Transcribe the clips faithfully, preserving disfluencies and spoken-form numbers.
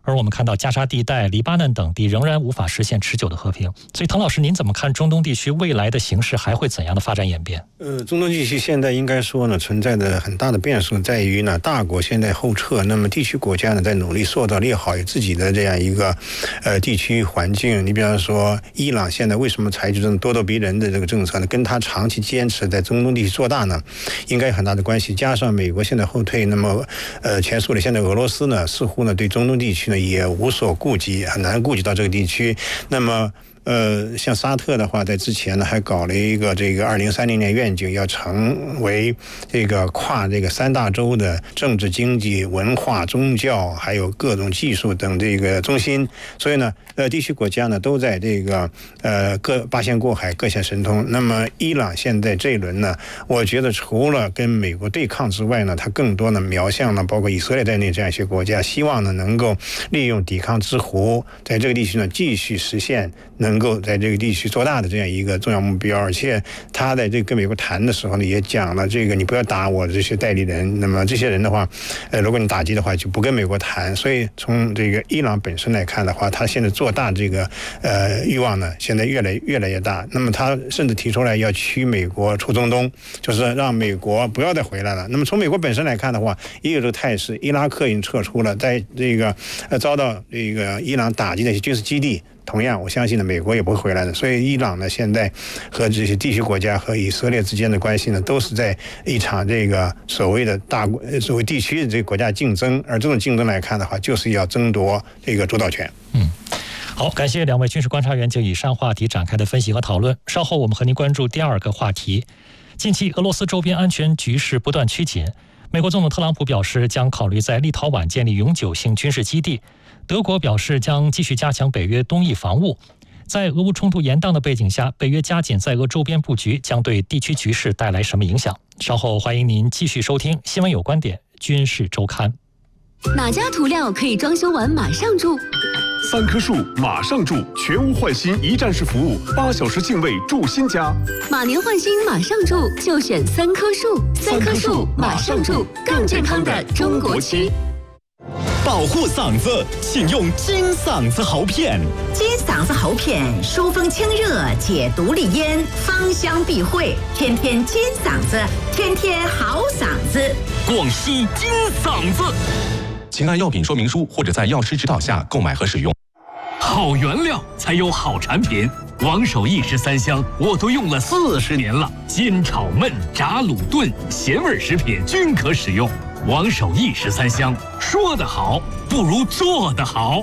而我们看到加沙地带、黎巴嫩等地仍然无法实现持久的和平。所以唐老师，您怎么看中东地区未来的形势还会怎样的发展演变？ 呃，中东地区现在应该说呢，存在的很大的变数在于呢，大国现在后撤，那么地区国家呢在努力塑造利好自己的这样一个呃地区环境。你比方说，伊朗现在为什么采取这种咄咄逼人的这个政策呢？跟他长期坚持在中东地区做大呢，应该有很大的关系。加上美国现在后退，那么呃，前苏联现在俄罗斯呢，似乎呢对中东地区呢也无所顾及，很难顾及到这个地区。那么呃，像沙特的话，在之前呢还搞了一个这个二零三零年愿景，要成为这个跨这个三大洲的政治、经济、文化、宗教，还有各种技术等这个中心。所以呢，呃，地区国家呢都在这个呃各八仙过海，各显神通。那么伊朗现在这一轮呢，我觉得除了跟美国对抗之外呢，它更多呢瞄向了包括以色列在内这样一些国家，希望呢能够利用抵抗之湖，在这个地区呢继续实现能够在这个地区做大的这样一个重要目标。而且他在这个跟美国谈的时候呢，也讲了这个你不要打我这些代理人，那么这些人的话，呃，如果你打击的话，就不跟美国谈。所以从这个伊朗本身来看的话，他现在做大这个呃欲望呢，现在越来越来越大。那么他甚至提出来要驱美国出中东，就是让美国不要再回来了。那么从美国本身来看的话，也有这个态势，伊拉克已经撤出了，在这个呃遭到这个伊朗打击的一些军事基地。同样，我相信呢，美国也不会回来的。所以，伊朗呢，现在和这些地区国家和以色列之间的关系呢，都是在一场这个所谓的大所谓地区的这个国家竞争。而这种竞争来看的话，就是要争夺这个主导权。 嗯，好，感谢两位军事观察员就以上话题展开的分析和讨论。稍后我们和您关注第二个话题。近期，俄罗斯周边安全局势不断趋紧。美国总统特朗普表示，将考虑在立陶宛建立永久性军事基地。德国表示将继续加强北约东翼防务。在俄乌冲突延宕的背景下，北约加紧在俄周边布局，将对地区局势带来什么影响？稍后欢迎您继续收听《新闻有观点·军事周刊》。 哪家涂料可以装修完马上住？ 三棵树马上住，全屋换新一站式服务，八小时净位住新家。 马年换新马上住，就选三棵树。三棵树马上住，更健康的中国区。 保护嗓子，请用金嗓子喉片。 金嗓子喉片疏风清热，解毒利咽，芳香避秽，天天金嗓子，天天好嗓子。 广西金嗓子，请按药品说明书或者在药师指导下购买和使用。 好原料才有好产品，王守义十三香我都用了四十年了，煎炒焖炸卤炖咸味食品均可使用。王守义十三香，说得好不如做得好。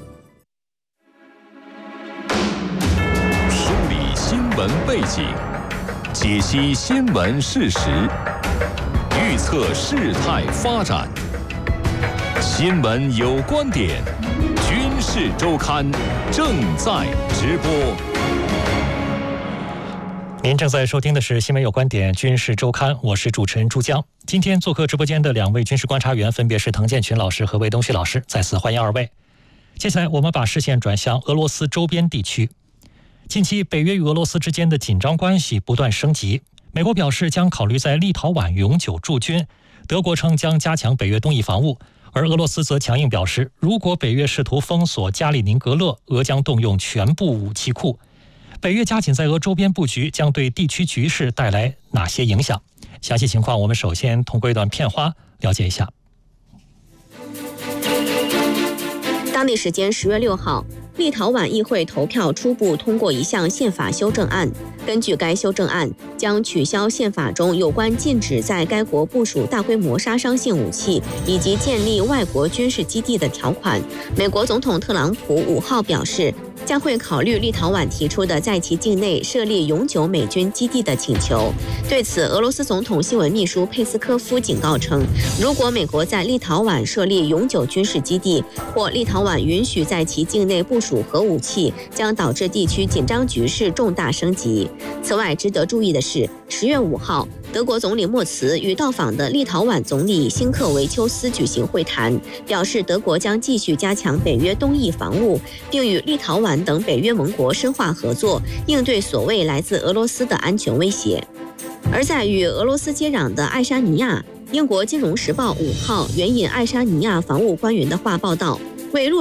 梳理新闻背景，解析新闻事实，预测事态发展。新闻有观点，军事周刊正在直播。 您正在收听的是《新闻有观点·军事周刊》，我是主持人朱江。今天做客直播间的两位军事观察员分别是滕建群老师和魏东旭老师，再次欢迎二位。接下来我们把视线转向俄罗斯周边地区。近期，北约与俄罗斯之间的紧张关系不断升级。美国表示将考虑在立陶宛永久驻军，德国称将加强北约东翼防务，而俄罗斯则强硬表示，如果北约试图封锁加里宁格勒，俄将动用全部武器库。北约加紧在俄周边布局，将对地区局势带来哪些影响？详细情况，我们首先通过一段片花了解一下。 当地时间十月六号，立陶宛议会投票初步通过一项宪法修正案。根据该修正案，将取消宪法中有关禁止在该国部署大规模杀伤性武器以及建立外国军事基地的条款。美国总统特朗普五号表示，将会考虑立陶宛提出的在其境内设立永久美军基地的请求。对此，俄罗斯总统新闻秘书佩斯科夫警告称，如果美国在立陶宛设立永久军事基地，或立陶宛允许在其境内部署核武器，将导致地区紧张局势重大升级。此外，值得注意的是，十月五号，德国总理默茨与到访的立陶宛总理辛克维丘斯举行会谈，表示德国将继续加强北约东翼防务，并与立陶宛等北约盟国深化合作，应对所谓来自俄罗斯的安全威胁。而在与俄罗斯接壤的爱沙尼亚，英国《金融时报》五号援引爱沙尼亚防务官员的话报道，为